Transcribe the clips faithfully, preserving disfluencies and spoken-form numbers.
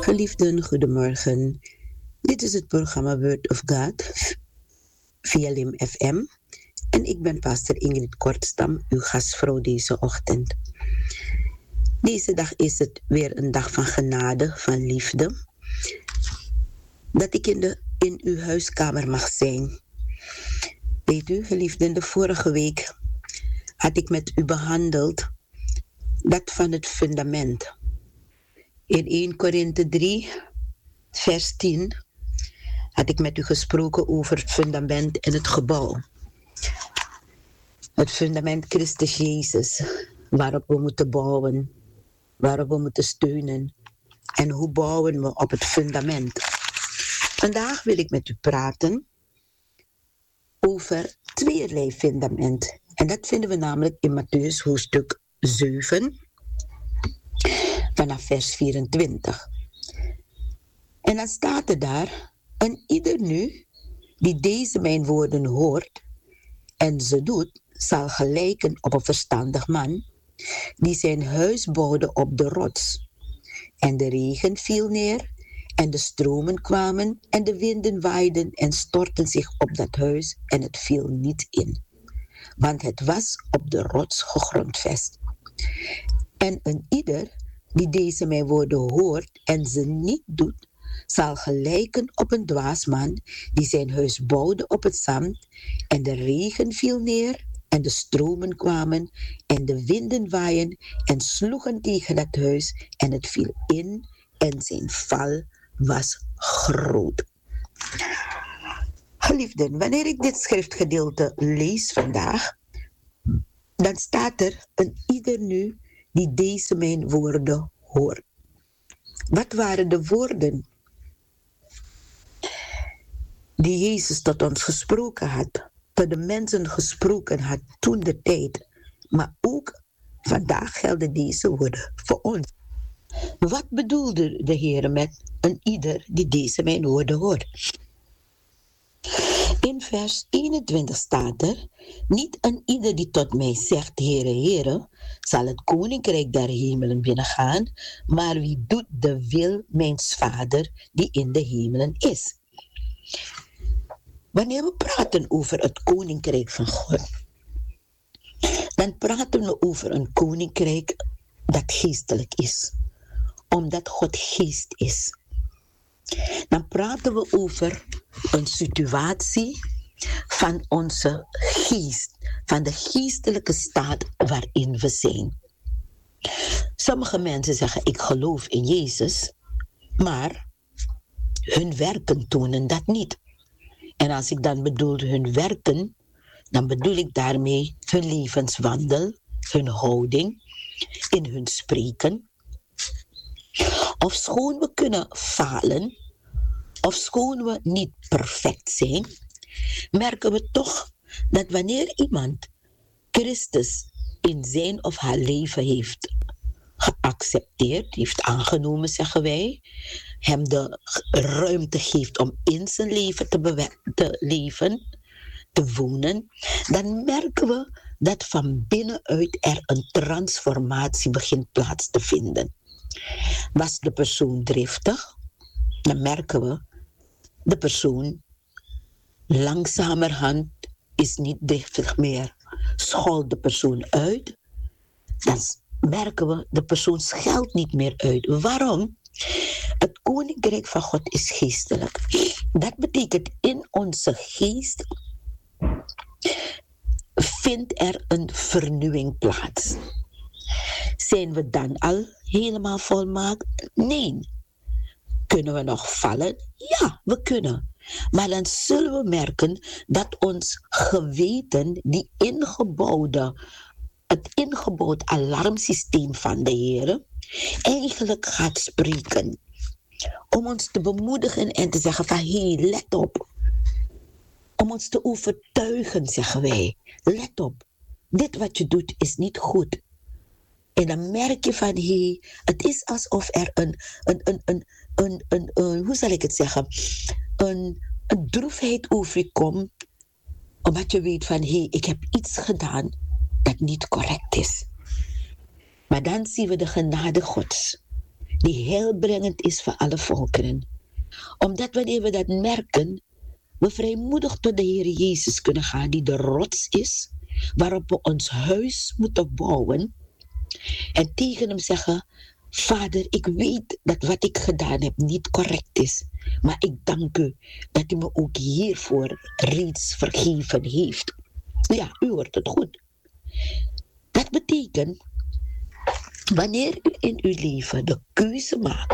Geliefden, goedemorgen. Dit is het programma Word of God via Lim F M. En ik ben pastor Ingrid Kortstam, uw gastvrouw deze ochtend. Deze dag is het weer een dag van genade, van liefde. Dat ik in, de, in uw huiskamer mag zijn. Weet u, geliefden, de vorige week had ik met u behandeld dat van het fundament. In eerste Korinthe drie, vers tien, had ik met u gesproken over het fundament en het gebouw. Het fundament Christus Jezus, waarop we moeten bouwen, waarop we moeten steunen. En hoe bouwen we op het fundament? Vandaag wil ik met u praten over tweeërlei fundament. En dat vinden we namelijk in Mattheüs hoofdstuk zeven, vanaf vers vierentwintig. En dan staat er daar: en ieder nu die deze mijn woorden hoort en ze doet, zal gelijken op een verstandig man die zijn huis bouwde op de rots. En de regen viel neer en de stromen kwamen en de winden waaiden en stortten zich op dat huis en het viel niet in, want het was op de rots gegrondvest. En een ieder die deze mijn woorden hoort en ze niet doet, zal gelijken op een dwaas man die zijn huis bouwde op het zand en de regen viel neer en de stromen kwamen en de winden waaien en sloegen tegen dat huis en het viel in en zijn val was groot. Geliefden, wanneer ik dit schriftgedeelte lees vandaag, dan staat er: een ieder nu die deze mijn woorden hoort. Wat waren de woorden die Jezus tot ons gesproken had, tot de mensen gesproken had toen de tijd, maar ook vandaag gelden deze woorden voor ons. Wat bedoelde de Heer met een ieder die deze mijn woorden hoort? In vers eenentwintig staat er: niet een ieder die tot mij zegt, Heere, Heere, zal het koninkrijk der hemelen binnengaan, maar wie doet de wil mijns Vader die in de hemelen is. Wanneer we praten over het koninkrijk van God, dan praten we over een koninkrijk dat geestelijk is, omdat God geest is. Dan praten we over een situatie van onze geest, van de geestelijke staat waarin we zijn. Sommige mensen zeggen: ik geloof in Jezus, maar hun werken tonen dat niet. En als ik dan bedoel hun werken, dan bedoel ik daarmee hun levenswandel, hun houding, in hun spreken. Ofschoon we kunnen falen, ofschoon we niet perfect zijn, merken we toch dat wanneer iemand Christus in zijn of haar leven heeft geaccepteerd, heeft aangenomen, zeggen wij, hem de ruimte geeft om in zijn leven te, bewe- te leven, te wonen, dan merken we dat van binnenuit er een transformatie begint plaats te vinden. Was de persoon driftig, dan merken we de persoon langzamerhand is niet driftig meer. Schold de persoon uit, dan merken we de persoon scheldt niet meer uit. Waarom? Het koninkrijk van God is geestelijk. Dat betekent in onze geest vindt er een vernieuwing plaats. Zijn we dan al helemaal volmaakt? Nee. Kunnen we nog vallen? Ja, we kunnen. Maar dan zullen we merken dat ons geweten, die ingebouwde, het ingebouwd alarmsysteem van de Heer, eigenlijk gaat spreken. Om ons te bemoedigen en te zeggen van: hé, hey, let op. Om ons te overtuigen, zeggen wij: let op. Dit wat je doet is niet goed. En dan merk je van: hé, hey, het is alsof er een, een, een, een, een, een, een, hoe zal ik het zeggen, een, een droefheid over je komt, omdat je weet van: hé, hey, ik heb iets gedaan dat niet correct is. Maar dan zien we de genade Gods. die heilbrengend is voor alle volkeren. Omdat wanneer we dat merken, we vrijmoedig tot de Heer Jezus kunnen gaan, die de rots is, waarop we ons huis moeten bouwen. En tegen hem zeggen, Vader, ik weet dat wat ik gedaan heb niet correct is. Maar ik dank u dat u me ook hiervoor reeds vergeven heeft. Ja, u hoort het goed. Dat betekent, wanneer u in uw leven de keuze maakt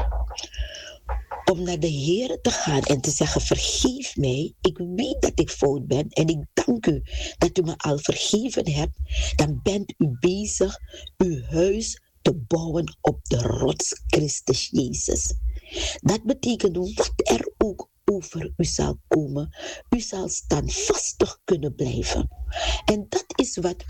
om naar de Heer te gaan en te zeggen, vergeef mij, ik weet dat ik fout ben en ik dank u dat u me al vergeven hebt, dan bent u bezig uw huis te bouwen op de rots Christus Jezus. Dat betekent, wat er ook over u zal komen, u zal standvastig kunnen blijven. En dat is wat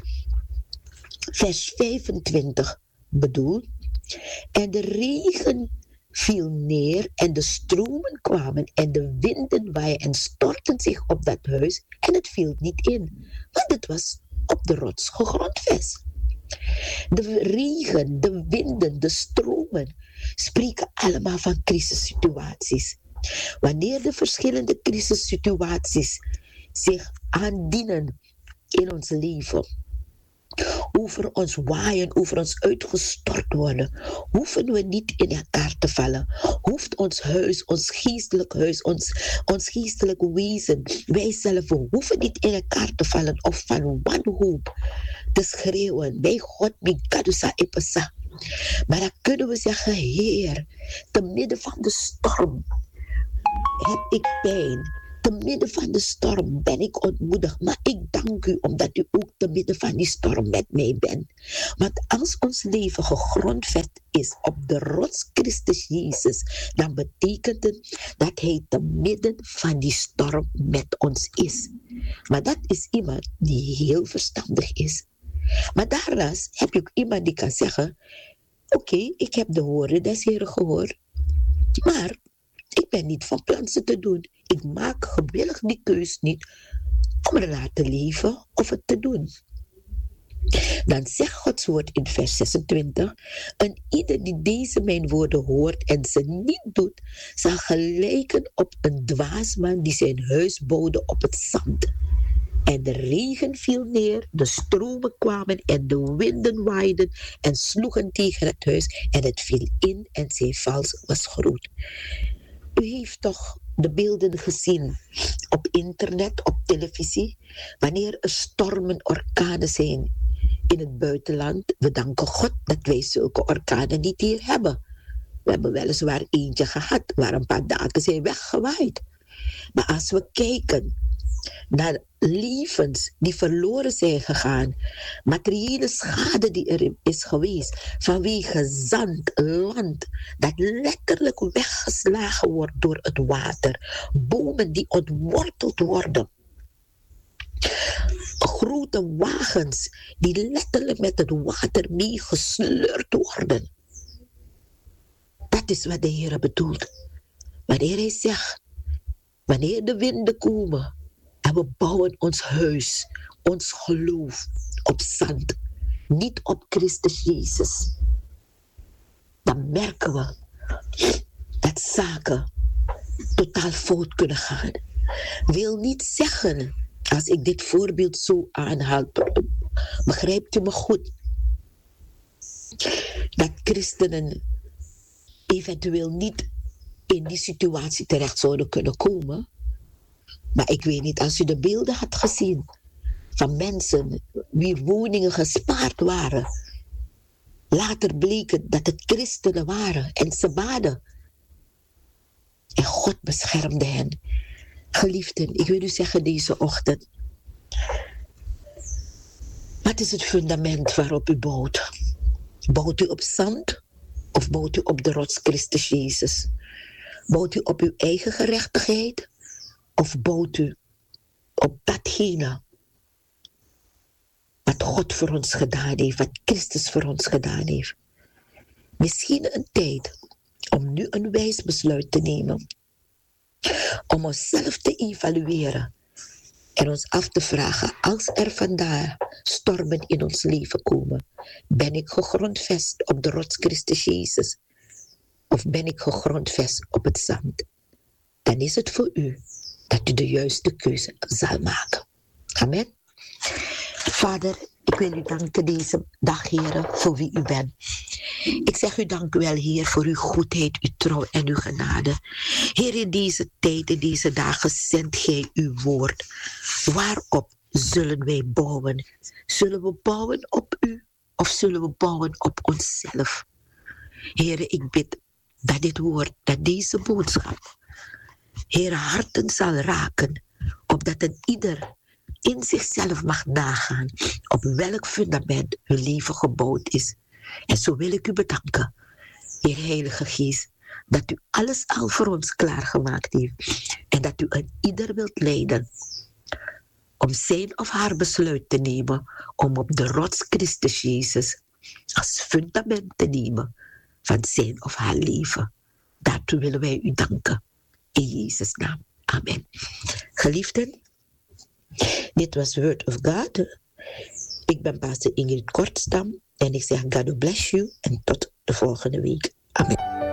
vers vijfentwintig bedoelt. En de regen viel neer en de stromen kwamen en de winden waaien en stortten zich op dat huis en het viel niet in, want het was op de rots gegrondvest. De regen, de winden, de stromen spreken allemaal van crisissituaties. Wanneer de verschillende crisissituaties zich aandienen in ons leven, over ons waaien, over ons uitgestort worden, hoeven we niet in elkaar te vallen. Hoeft ons huis, ons geestelijk huis, ons, ons geestelijk wezen, wij zelf, we hoeven niet in elkaar te vallen of van wanhoop te schreeuwen. Bij God, mijn kadusa epesa. Maar dan kunnen we zeggen, Heer, te midden van de storm heb ik pijn. Te midden van de storm ben ik ontmoedigd, maar ik dank u omdat u ook te midden van die storm met mij bent. Want als ons leven gegrondvest is op de rots Christus Jezus, dan betekent het dat hij te midden van die storm met ons is. Maar dat is iemand die heel verstandig is. Maar daarnaast heb je ook iemand die kan zeggen, oké, okay, ik heb de woorden des Heren gehoord, maar ik ben niet van plan ze te doen. Ik maak gewillig die keus niet om ernaar te leven of het te doen. Dan zegt Gods woord in vers zesentwintig, en ieder die deze mijn woorden hoort en ze niet doet, zal gelijken op een dwaasman die zijn huis bouwde op het zand. En de regen viel neer, de stromen kwamen en de winden waaiden en sloegen tegen het huis en het viel in en zijn vals was groot. U heeft toch de beelden gezien op internet, op televisie, wanneer er stormen, orkanen zijn in het buitenland. We danken God dat wij zulke orkanen niet hier hebben. We hebben weliswaar eentje gehad waar een paar daken zijn weggewaaid. Maar als we kijken naar levens die verloren zijn gegaan, materiële schade die er is geweest vanwege zand, land dat letterlijk weggeslagen wordt door het water, bomen die ontworteld worden, grote wagens die letterlijk met het water meegesleurd worden. Dat is wat de Heer bedoelt. Wanneer hij zegt, wanneer de winden komen en we bouwen ons huis, ons geloof op zand, niet op Christus Jezus, dan merken we dat zaken totaal fout kunnen gaan. Wil niet zeggen, als ik dit voorbeeld zo aanhaal, begrijpt u me goed, dat christenen eventueel niet in die situatie terecht zouden kunnen komen. Maar ik weet niet, als u de beelden had gezien van mensen wie woningen gespaard waren, later bleek het dat het christenen waren en ze baden. En God beschermde hen. Geliefden, ik wil u zeggen deze ochtend, wat is het fundament waarop u bouwt? Bouwt u op zand of bouwt u op de rots Christus Jezus? Bouwt u op uw eigen gerechtigheid of bouwt u op datgene wat God voor ons gedaan heeft, wat Christus voor ons gedaan heeft? Misschien een tijd om nu een wijs besluit te nemen, om onszelf te evalueren en ons af te vragen, als er vandaag stormen in ons leven komen, ben ik gegrondvest op de rots Christus Jezus? of ben ik gegrondvest op het zand? Dan is het voor u dat u de juiste keuze zal maken. Amen. Vader, ik wil u danken deze dag, Heer, voor wie u bent. Ik zeg u dank u wel, Heer, voor uw goedheid, uw trouw en uw genade. Heer, in deze tijd, in deze dagen, zendt gij uw woord. Waarop zullen wij bouwen? Zullen we bouwen op u of zullen we bouwen op onszelf? Heer, ik bid dat dit woord, dat deze boodschap, Heer, harten zal raken, opdat een ieder in zichzelf mag nagaan op welk fundament hun leven gebouwd is. En zo wil ik u bedanken, Heer Heilige Geest, dat u alles al voor ons klaargemaakt heeft en dat u een ieder wilt leiden om zijn of haar besluit te nemen om op de rots Christus Jezus als fundament te nemen van zijn of haar leven. Daartoe willen wij u danken. In Jezus' naam. Amen. Geliefden, dit was Word of God. Ik ben pastor Ingrid Kortstam en ik zeg God bless you en tot de volgende week. Amen.